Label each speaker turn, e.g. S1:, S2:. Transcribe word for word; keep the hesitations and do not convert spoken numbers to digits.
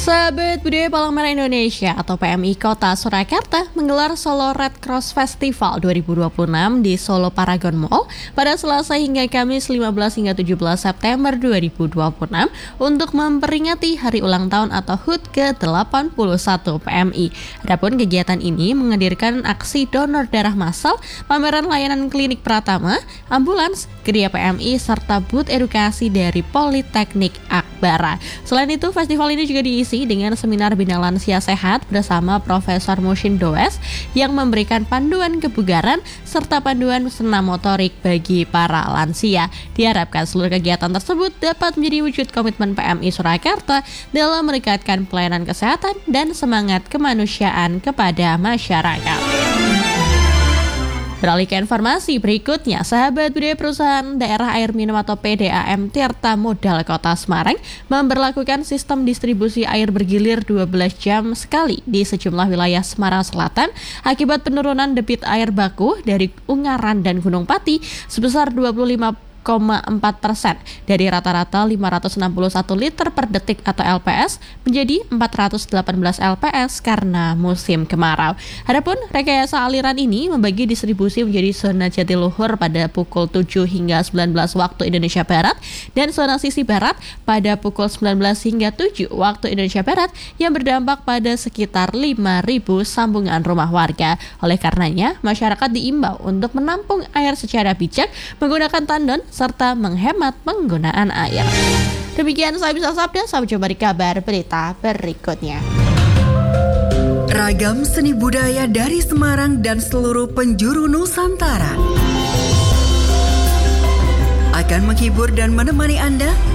S1: Sahabat Budaya Palang Merah Indonesia atau P M I Kota Surakarta menggelar Solo Red Cross Festival dua ribu dua puluh enam di Solo Paragon Mall pada Selasa hingga Kamis lima belas hingga tujuh belas September dua ribu dua puluh enam untuk memperingati hari ulang tahun atau H U T ke delapan puluh satu P M I. Adapun kegiatan ini menghadirkan aksi donor darah massal, pameran layanan klinik Pratama, ambulans, geria P M I, serta booth edukasi dari Politeknik Akbara. Selain itu, festival ini juga diisi dengan seminar Bina Lansia Sehat bersama Profesor Mushin Does yang memberikan panduan kebugaran serta panduan senam motorik bagi para lansia. Diharapkan seluruh kegiatan tersebut dapat menjadi wujud komitmen P M I Surakarta dalam meningkatkan pelayanan kesehatan dan semangat kemanusiaan kepada masyarakat. Beralih ke informasi berikutnya, sahabat budaya perusahaan daerah air minum atau P D A M Tirta Modal Kota Semarang memberlakukan sistem distribusi air bergilir dua belas jam sekali di sejumlah wilayah Semarang Selatan akibat penurunan debit air baku dari Ungaran dan Gunung Pati sebesar dua puluh lima koma empat persen dari rata-rata lima ratus enam puluh satu liter per detik atau L P S menjadi empat ratus delapan belas L P S karena musim kemarau. Adapun rekayasa aliran ini membagi distribusi menjadi zona Jatiluhur pada pukul tujuh hingga sembilan belas waktu Indonesia Barat dan zona Sisi Barat pada pukul sembilan belas hingga tujuh waktu Indonesia Barat yang berdampak pada sekitar lima ribu sambungan rumah warga. Oleh karenanya, masyarakat diimbau untuk menampung air secara bijak menggunakan tandon serta menghemat penggunaan air. Demikian saya bisa sabda, sampai jumpa di kabar berita berikutnya.
S2: Ragam seni budaya dari Semarang dan seluruh penjuru Nusantara akan menghibur dan menemani Anda